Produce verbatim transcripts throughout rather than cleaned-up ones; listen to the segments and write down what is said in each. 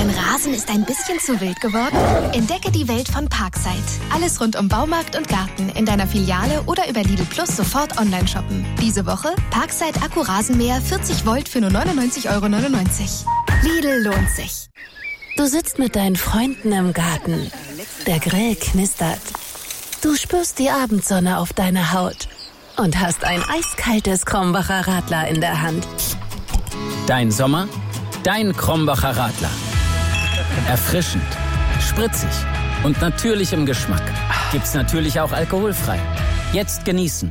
Dein Rasen ist ein bisschen zu wild geworden? Entdecke die Welt von Parkside. Alles rund um Baumarkt und Garten in deiner Filiale oder über Lidl Plus sofort online shoppen. Diese Woche Parkside Akku-Rasenmäher vierzig Volt für nur neunundneunzig Euro neunundneunzig. Lidl lohnt sich. Du sitzt mit deinen Freunden im Garten. Der Grill knistert. Du spürst die Abendsonne auf deiner Haut und hast ein eiskaltes Krombacher Radler in der Hand. Dein Sommer, dein Krombacher Radler. Erfrischend, spritzig und natürlich im Geschmack. Gibt's natürlich auch alkoholfrei. Jetzt genießen.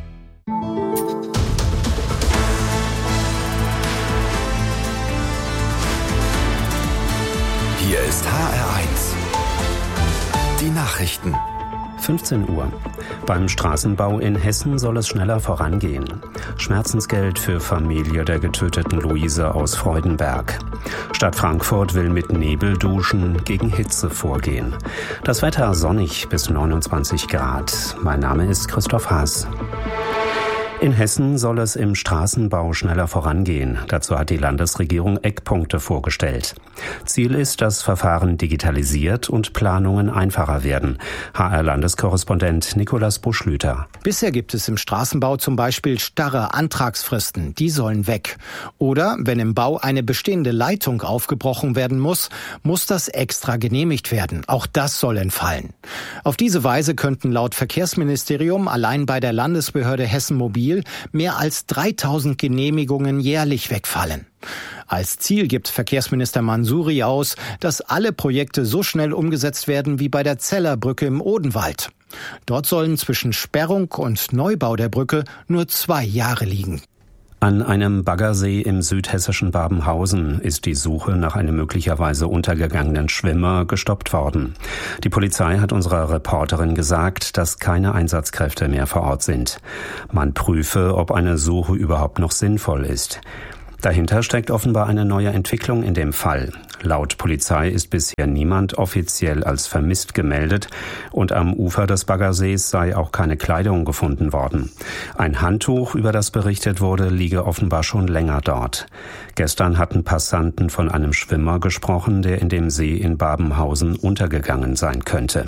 Hier ist H R eins. Die Nachrichten. fünfzehn Uhr. Beim Straßenbau in Hessen soll es schneller vorangehen. Schmerzensgeld für Familie der getöteten Luise aus Freudenberg. Stadt Frankfurt will mit Nebelduschen gegen Hitze vorgehen. Das Wetter sonnig bis neunundzwanzig Grad. Mein Name ist Christoph Haas. In Hessen soll es im Straßenbau schneller vorangehen. Dazu hat die Landesregierung Eckpunkte vorgestellt. Ziel ist, dass Verfahren digitalisiert und Planungen einfacher werden. H R-Landeskorrespondent Nikolaus Buschlüter. Bisher gibt es im Straßenbau zum Beispiel starre Antragsfristen. Die sollen weg. Oder wenn im Bau eine bestehende Leitung aufgebrochen werden muss, muss das extra genehmigt werden. Auch das soll entfallen. Auf diese Weise könnten laut Verkehrsministerium allein bei der Landesbehörde Hessen Mobil mehr als dreitausend Genehmigungen jährlich wegfallen. Als Ziel gibt Verkehrsminister Mansouri aus, dass alle Projekte so schnell umgesetzt werden wie bei der Zellerbrücke im Odenwald. Dort sollen zwischen Sperrung und Neubau der Brücke nur zwei Jahre liegen. An einem Baggersee im südhessischen Babenhausen ist die Suche nach einem möglicherweise untergegangenen Schwimmer gestoppt worden. Die Polizei hat unserer Reporterin gesagt, dass keine Einsatzkräfte mehr vor Ort sind. Man prüfe, ob eine Suche überhaupt noch sinnvoll ist. Dahinter steckt offenbar eine neue Entwicklung in dem Fall. Laut Polizei ist bisher niemand offiziell als vermisst gemeldet und am Ufer des Baggersees sei auch keine Kleidung gefunden worden. Ein Handtuch, über das berichtet wurde, liege offenbar schon länger dort. Gestern hatten Passanten von einem Schwimmer gesprochen, der in dem See in Babenhausen untergegangen sein könnte.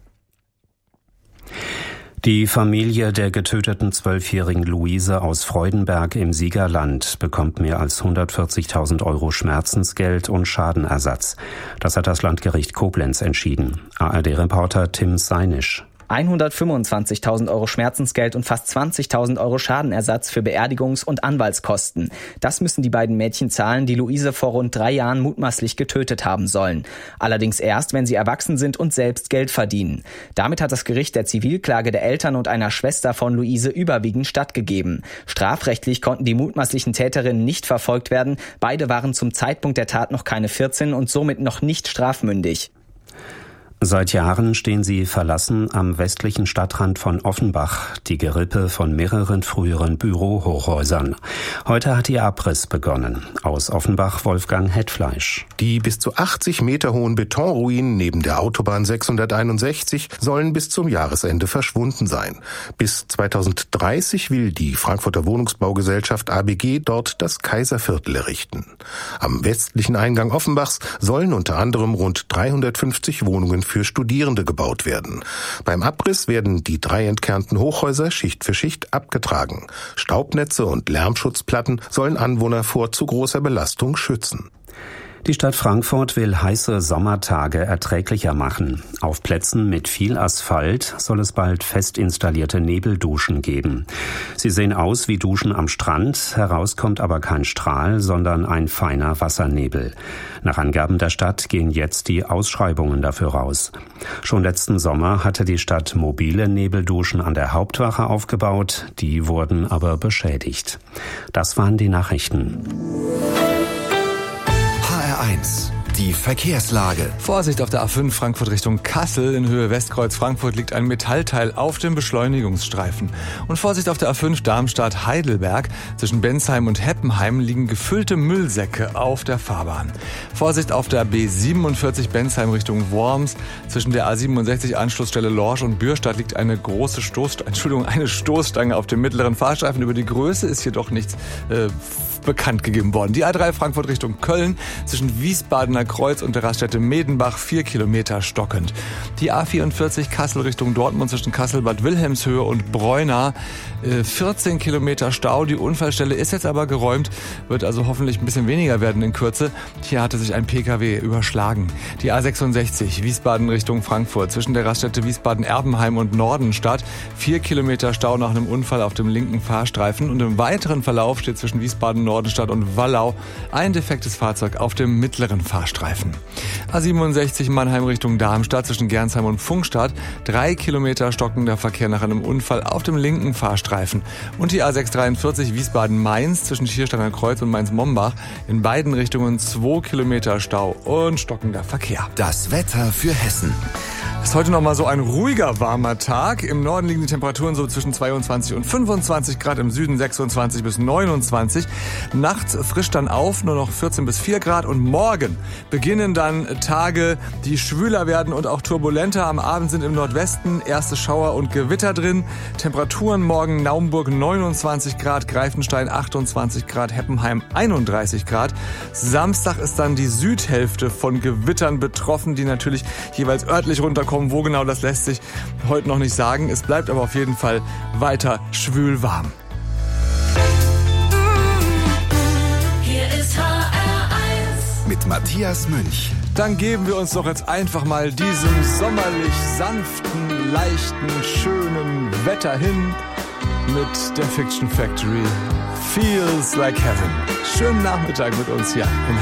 Die Familie der getöteten zwölfjährigen Luise aus Freudenberg im Siegerland bekommt mehr als hundertvierzigtausend Euro Schmerzensgeld und Schadenersatz. Das hat das Landgericht Koblenz entschieden. A R D-Reporter Tim Seinisch. hundertfünfundzwanzigtausend Euro Schmerzensgeld und fast zwanzigtausend Euro Schadenersatz für Beerdigungs- und Anwaltskosten. Das müssen die beiden Mädchen zahlen, die Luise vor rund drei Jahren mutmaßlich getötet haben sollen. Allerdings erst, wenn sie erwachsen sind und selbst Geld verdienen. Damit hat das Gericht der Zivilklage der Eltern und einer Schwester von Luise überwiegend stattgegeben. Strafrechtlich konnten die mutmaßlichen Täterinnen nicht verfolgt werden. Beide waren zum Zeitpunkt der Tat noch keine vierzehn und somit noch nicht strafmündig. Seit Jahren stehen sie verlassen am westlichen Stadtrand von Offenbach, die Gerippe von mehreren früheren Bürohochhäusern. Heute hat ihr Abriss begonnen. Aus Offenbach Wolfgang Hetfleisch. Die bis zu achtzig Meter hohen Betonruinen neben der Autobahn sechshunderteinundsechzig sollen bis zum Jahresende verschwunden sein. Bis zweitausenddreißig will die Frankfurter Wohnungsbaugesellschaft A B G dort das Kaiserviertel errichten. Am westlichen Eingang Offenbachs sollen unter anderem rund dreihundertfünfzig Wohnungen für Studierende gebaut werden. Beim Abriss werden die drei entkernten Hochhäuser Schicht für Schicht abgetragen. Staubnetze und Lärmschutzplatten sollen Anwohner vor zu großer Belastung schützen. Die Stadt Frankfurt will heiße Sommertage erträglicher machen. Auf Plätzen mit viel Asphalt soll es bald fest installierte Nebelduschen geben. Sie sehen aus wie Duschen am Strand, heraus kommt aber kein Strahl, sondern ein feiner Wassernebel. Nach Angaben der Stadt gehen jetzt die Ausschreibungen dafür raus. Schon letzten Sommer hatte die Stadt mobile Nebelduschen an der Hauptwache aufgebaut, die wurden aber beschädigt. Das waren die Nachrichten. eins. Die Verkehrslage. Vorsicht auf der A fünf Frankfurt Richtung Kassel. In Höhe Westkreuz Frankfurt liegt ein Metallteil auf dem Beschleunigungsstreifen. Und Vorsicht auf der A fünf Darmstadt-Heidelberg. Zwischen Bensheim und Heppenheim liegen gefüllte Müllsäcke auf der Fahrbahn. Vorsicht auf der B siebenundvierzig Bensheim Richtung Worms. Zwischen der A siebenundsechzig Anschlussstelle Lorsch und Bürstadt liegt eine große Stoß, Entschuldigung, eine Stoßstange auf dem mittleren Fahrstreifen. Über die Größe ist jedoch nichts äh, bekannt gegeben worden. Die A drei Frankfurt Richtung Köln zwischen Wiesbadener Kreuz und der Raststätte Medenbach vier Kilometer stockend. Die A vierundvierzig Kassel Richtung Dortmund zwischen Kassel, Bad Wilhelmshöhe und Bräuna äh, vierzehn Kilometer Stau. Die Unfallstelle ist jetzt aber geräumt, wird also hoffentlich ein bisschen weniger werden in Kürze. Hier hatte sich ein P K W überschlagen. Die A sechsundsechzig Wiesbaden Richtung Frankfurt zwischen der Raststätte Wiesbaden-Erbenheim und Nordenstadt vier Kilometer Stau nach einem Unfall auf dem linken Fahrstreifen und im weiteren Verlauf steht zwischen Wiesbaden-Nordenstadt und Wallau ein defektes Fahrzeug auf dem mittleren Fahrstreifen. A siebenundsechzig Mannheim Richtung Darmstadt zwischen Gernsheim und Funkstadt drei Kilometer stockender Verkehr nach einem Unfall auf dem linken Fahrstreifen. Und die A sechshundertdreiundvierzig Wiesbaden-Mainz zwischen Schiersteiner Kreuz und Mainz-Mombach in beiden Richtungen zwei Kilometer Stau und stockender Verkehr. Das Wetter für Hessen. Es ist heute noch mal so ein ruhiger, warmer Tag. Im Norden liegen die Temperaturen so zwischen zweiundzwanzig und fünfundzwanzig Grad, im Süden sechsundzwanzig bis neunundzwanzig. Nachts frischt dann auf, nur noch vierzehn bis vier Grad. Und morgen beginnen dann Tage, die schwüler werden und auch turbulenter. Am Abend sind im Nordwesten erste Schauer und Gewitter drin. Temperaturen morgen Naumburg neunundzwanzig Grad, Greifenstein achtundzwanzig Grad, Heppenheim einunddreißig Grad. Samstag ist dann die Südhälfte von Gewittern betroffen, die natürlich jeweils örtlich runterkommen. Wo genau, das lässt sich heute noch nicht sagen. Es bleibt aber auf jeden Fall weiter schwül warm. Hier ist H R eins Mit Matthias Münch. Dann geben wir uns doch jetzt einfach mal diesem sommerlich sanften, leichten, schönen Wetter hin mit der Fiction Factory. Feels like Heaven. Schönen Nachmittag mit uns hier in